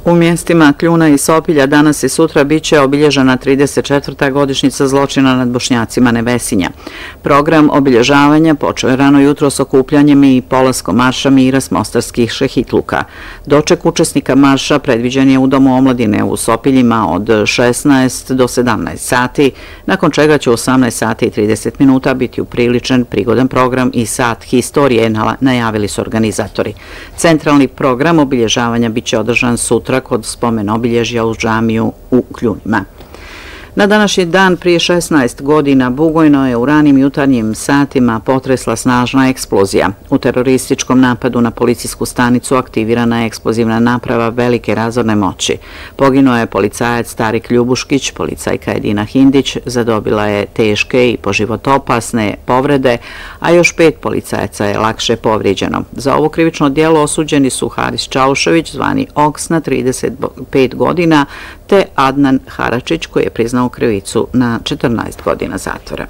U mjestima Kljuna i Sopilja danas i sutra biće obilježena 34. godišnjica zločina nad Bošnjacima Nevesinja. Program obilježavanja počeo je rano jutro s okupljanjem i polaskom marša mira s mostarskih šehitluka. Doček učesnika marša predviđen je u Domu omladine u Sopiljima od 16 do 17 sati, nakon čega će u 18 sati i 30 minuta biti upriličen prigodan program i sat historije, najavili su organizatori. Centralni program obilježavanja biće održan sutra kod spomen obilježja uz džamiju u Kljunima. Na današnji dan prije 16 godina Bugojno je u ranim jutarnjim satima potresla snažna eksplozija. U terorističkom napadu na policijsku stanicu aktivirana je eksplozivna naprava velike razorne moći. Poginuo je policajac Starik Ljubuškić, policajka Edina Hindić zadobila je teške i po život opasne povrede, a još 5 policajaca je lakše povrijeđeno. Za ovo krivično djelo osuđeni su Haris Čaušević, zvani Oks, na 35 godina, te Adnan Haračić, koji je priznao krivicu na 14 godina zatvora.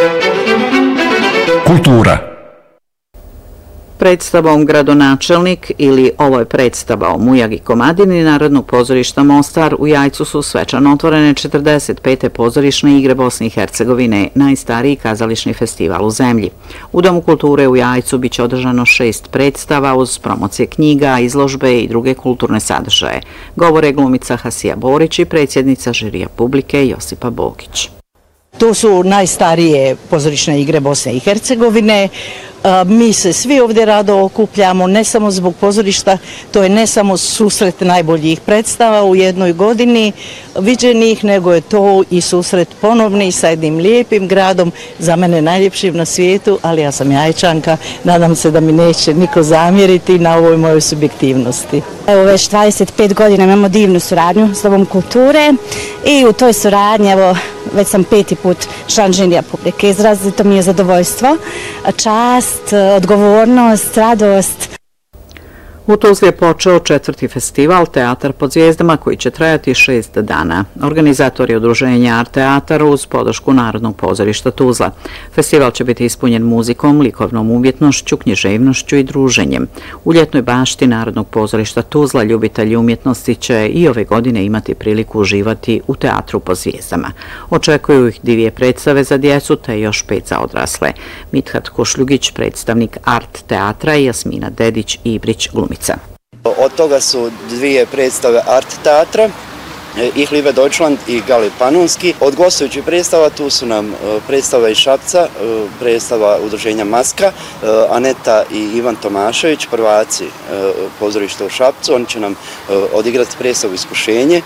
Kultura. Predstavom Gradonačelnik ili Ovo je predstava o Mujagi Komadini Narodnog pozorišta Mostar u Jajcu su svečano otvorene 45. pozorišne igre Bosne i Hercegovine, najstariji kazališni festival u zemlji. U Domu kulture u Jajcu biće održano 6 predstava uz promocije knjiga, izložbe i druge kulturne sadržaje. Govore glumica Hasija Borić i predsjednica žirija publike Josipa Bogić. To su najstarije pozorišne igre Bosne i Hercegovine. Mi se svi ovdje rado okupljamo, ne samo zbog pozorišta, to je ne samo susret najboljih predstava u jednoj godini viđenih, nego je to i susret ponovni sa jednim lijepim gradom, za mene najljepšim na svijetu, ali ja sam Jajčanka, nadam se da mi neće niko zamjeriti na ovoj mojoj subjektivnosti. Evo već 25 godina imamo divnu suradnju s Domom kulture i u toj suradnji, evo, već sam 5. put član žirija publike. Izrazito mi je zadovoljstvo, čast, odgovornost, radost. U Tuzli je počeo 4. festival Teatar pod zvijezdama koji će trajati 6 dana. Organizator je udruženja Art Teatar uz podršku Narodnog pozorišta Tuzla. Festival će biti ispunjen muzikom, likovnom umjetnošću, književnošću i druženjem. U ljetnoj bašti Narodnog pozorišta Tuzla ljubitelji umjetnosti će i ove godine imati priliku uživati u Teatru pod zvijezdama. Očekuju ih 2 predstave za djecu te još 5 za odrasle. Mithat Košljugić, predstavnik Art Teatra, i Jasmina Dedić i Ibrić glumica. Od toga su 2 predstave Art Teatra, Ich liebe Deutschland i Gali Panonski. Od gostujućih predstava tu su nam predstava iz Šapca, predstava udruženja Maska, Aneta i Ivan Tomašević, prvaci pozorišta u Šapcu. Oni će nam odigrati predstavu Iskušenje.